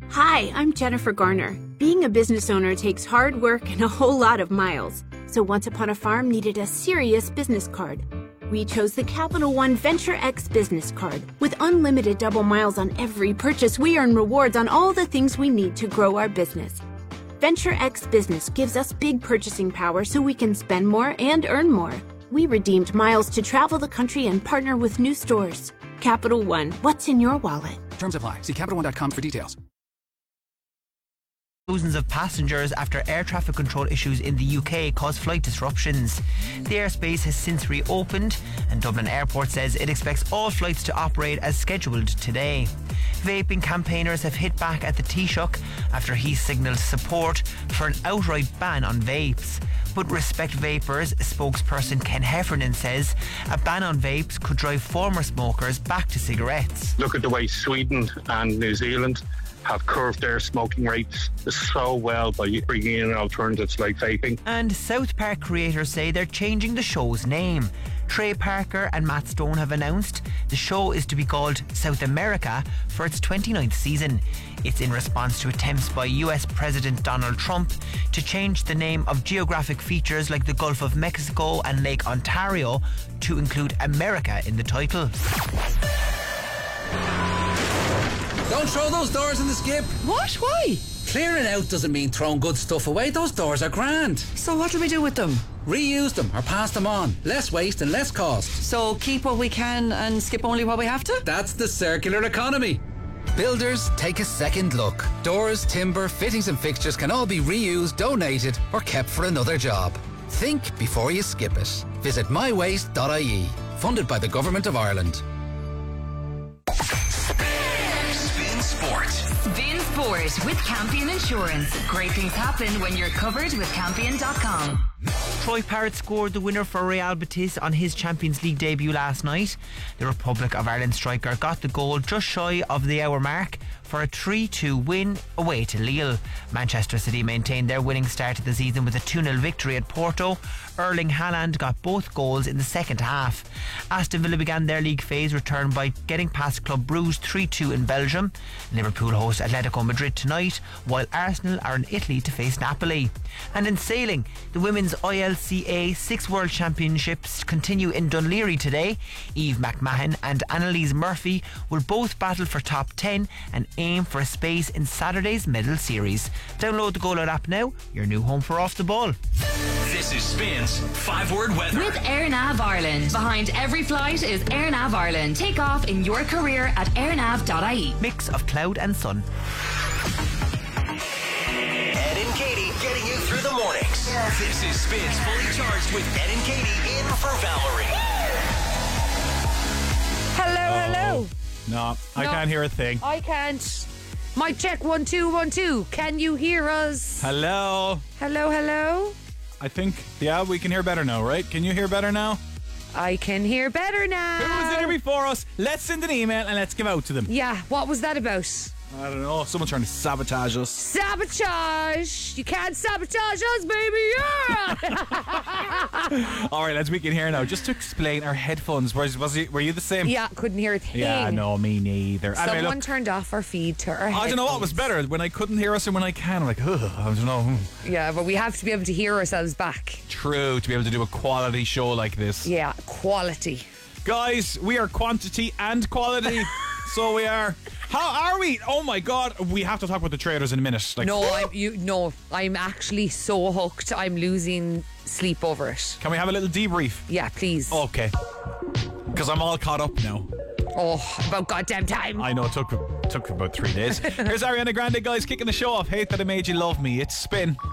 Hi, I'm Jennifer Garner. Being a business owner takes hard work and a whole lot of miles. So Once Upon a Farm needed a serious business card. We chose the Capital One Venture X business card. With unlimited double miles on every purchase, we earn rewards on all the things we need to grow our business. Venture X Business gives us big purchasing power so we can spend more and earn more. We redeemed miles to travel the country and partner with new stores. Capital One, what's in your wallet? Terms apply. See CapitalOne.com for details. Thousands of passengers after air traffic control issues in the UK caused flight disruptions. The airspace has since reopened, and Dublin Airport says it expects all flights to operate as scheduled today. Vaping campaigners have hit back at the Taoiseach after he signalled support for an outright ban on vapes. But Respect Vapors spokesperson Ken Heffernan says a ban on vapes could drive former smokers back to cigarettes. Look at the way Sweden and New Zealand have curbed their smoking rates so well by bringing in alternatives like vaping. And South Park creators say they're changing the show's name. Trey Parker and Matt Stone have announced the show is to be called South America for its 29th season. It's in response to attempts by US President Donald Trump to change the name of geographic features like the Gulf of Mexico and Lake Ontario to include America in the title. Don't throw those doors in the skip. What? Why? Clearing out doesn't mean throwing good stuff away. Those doors are grand. So what do we do with them? Reuse them or pass them on. Less waste and less cost. So keep what we can and skip only what we have to? That's the circular economy. Builders, take a second look. Doors, timber, fittings and fixtures can all be reused, donated or kept for another job. Think before you skip it. Visit mywaste.ie. Funded by the Government of Ireland. Spin Sport with Campion Insurance. Great things happen when you're covered with Campion.com. Troy Parrott scored the winner for Real Betis on his Champions League debut last night. The Republic of Ireland striker got the goal just shy of the hour mark for a 3-2 win away to Lille. Manchester City maintained their winning start to the season with a 2-0 victory at Porto. Erling Haaland got both goals in the second half. Aston Villa began their league phase return by getting past Club Brugge 3-2 in Belgium. Liverpool host Atletico Madrid tonight, while Arsenal are in Italy to face Napoli. And in sailing, the women's ILCA 6 World Championships continue in Dunleary today. Eve McMahon and Annalise Murphy will both battle for top 10 and aim for a space in Saturday's medal series. Download the GoLoud app now, your new home for Off the Ball. This is Spins 5-Word Weather. With AirNav Ireland. Behind every flight is AirNav Ireland. Take off in your career at airnav.ie. Mix of cloud and sun. Ed and Katie getting you through the mornings. This is Spins Fully Charged with Ed and Katie in for Valerie. Hello. No, I can't hear a thing. I can't. Mic check 1 2 1 2. Can you hear us? Hello. Hello. I think, yeah, we can hear better now, right? Can you hear better now? I can hear better now. Who was there before us? Let's send an email and let's give out to them. Yeah, what was that about? I don't know. Someone's trying to sabotage us. Sabotage! You can't sabotage us, baby! Yeah! All right, let's begin here now. Just to explain our headphones. Were you the same? Yeah, couldn't hear a thing. Yeah, no, me neither. Someone turned off our feed to our headphones. I don't know what was better, when I couldn't hear us and when I can. I'm like, ugh, I don't know. Yeah, but we have to be able to hear ourselves back. True, to be able to do a quality show like this. Yeah, quality. Guys, we are quantity and quality. So we are. How are we? Oh my God, we have to talk about the traders in a minute. Like, I'm actually so hooked. I'm losing sleep over it. Can we have a little debrief? Yeah, please. Okay. Because I'm all caught up now. Oh, about goddamn time. I know, it took about 3 days. Here's Ariana Grande, guys, kicking the show off. Hate That I Made You Love Me. It's Spin.